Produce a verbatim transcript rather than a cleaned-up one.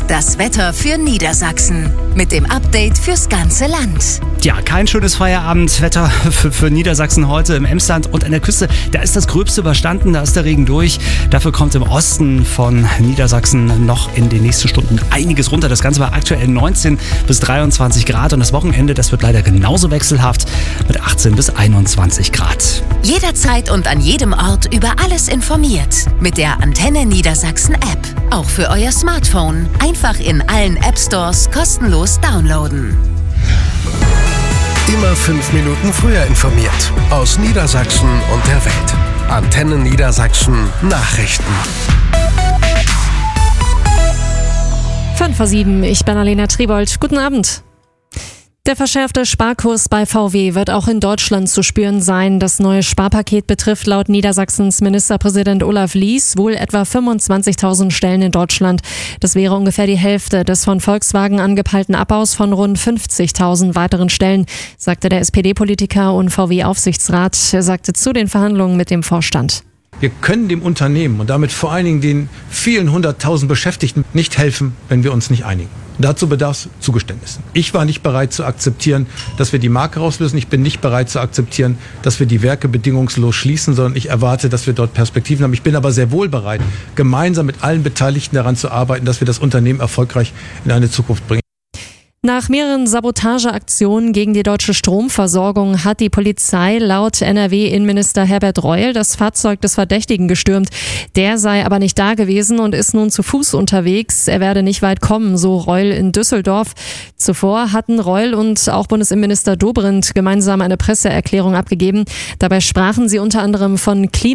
Das Wetter für Niedersachsen mit dem Update fürs ganze Land. Ja, kein schönes Feierabendwetter für, für Niedersachsen heute im Emsland und an der Küste. Da ist das Gröbste überstanden, da ist der Regen durch. Dafür kommt im Osten von Niedersachsen noch in den nächsten Stunden einiges runter. Das Ganze war aktuell neunzehn bis dreiundzwanzig Grad und das Wochenende, das wird leider genauso wechselhaft mit achtzehn bis einundzwanzig Grad. Jederzeit und an jedem Ort über alles informiert mit der Antenne Niedersachsen App. Auch für euer Smartphone. Einfach in allen App Stores kostenlos downloaden. Immer fünf Minuten früher informiert. Aus Niedersachsen und der Welt. Antenne Niedersachsen Nachrichten. fünf vor sieben, ich bin Alena Tribold. Guten Abend. Der verschärfte Sparkurs bei V W wird auch in Deutschland zu spüren sein. Das neue Sparpaket betrifft laut Niedersachsens Ministerpräsident Olaf Lies wohl etwa fünfundzwanzigtausend Stellen in Deutschland. Das wäre ungefähr die Hälfte des von Volkswagen angepeilten Abbaus von rund fünfzigtausend weiteren Stellen, sagte der S P D-Politiker und V W-Aufsichtsrat. Er sagte zu den Verhandlungen mit dem Vorstand. Wir können dem Unternehmen und damit vor allen Dingen den vielen hunderttausend Beschäftigten nicht helfen, wenn wir uns nicht einigen. Und dazu bedarf es Zugeständnissen. Ich war nicht bereit zu akzeptieren, dass wir die Marke rauslösen. Ich bin nicht bereit zu akzeptieren, dass wir die Werke bedingungslos schließen, sondern ich erwarte, dass wir dort Perspektiven haben. Ich bin aber sehr wohl bereit, gemeinsam mit allen Beteiligten daran zu arbeiten, dass wir das Unternehmen erfolgreich in eine Zukunft bringen. Nach mehreren Sabotageaktionen gegen die deutsche Stromversorgung hat die Polizei laut N R W-Innenminister Herbert Reul das Fahrzeug des Verdächtigen gestürmt. Der sei aber nicht da gewesen und ist nun zu Fuß unterwegs. Er werde nicht weit kommen, so Reul in Düsseldorf. Zuvor hatten Reul und auch Bundesinnenminister Dobrindt gemeinsam eine Presseerklärung abgegeben. Dabei sprachen sie unter anderem von Klima